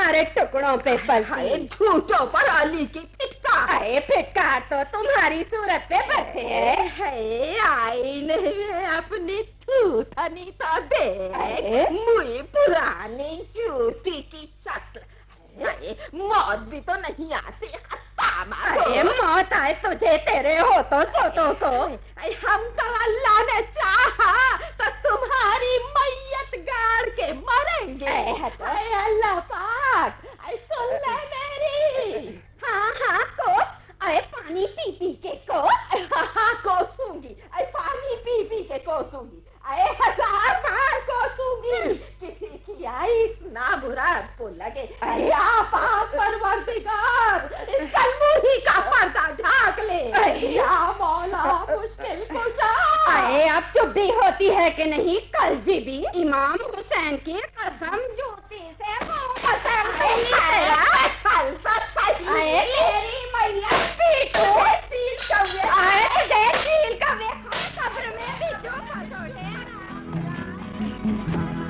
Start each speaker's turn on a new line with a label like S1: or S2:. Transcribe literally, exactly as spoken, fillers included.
S1: तुम्हारे टुकड़ों पे पलती।
S2: झूठों पर अली की फिटकार।
S1: अरे फिटकार तो तुम्हारी सूरत पे बरसे है।
S2: आईने में अपनी थूथनी तो दे, मुई पुरानी जूती की शक्ल। मौत भी तो नहीं आती।
S1: अरे मौत आए तुझे तेरे होठों सोतों को।
S2: हम तो अल्लाह ने चाहा तो तुम्हारी मैयत गाड़ के मरेंगे।
S1: अल्लाह पाक सुन ले मेरी। हाँ हाँ कोस, अरे पानी पी पी के कोस।
S2: हाँ कोसूंगी, अरे पानी पी पी के कोसूंगी, अरे हजार बार कोसूंगी। किसी की आइस ना बुरा को लगे। या पाक परवरदिगार, इस कलमुही का पर्दा ढाक ले। या मौला मुश्किल कुशा।
S1: अरे अब चुप भी होती है कि नहीं? कल जी भी इमाम हुसैन की कसम जूती से मुंह कसम नहीं है। अरे तेरी मैया पीटू
S2: सील कव्वे।
S1: अरे दे सील कव्वे कब्र में भी जो खसोटे।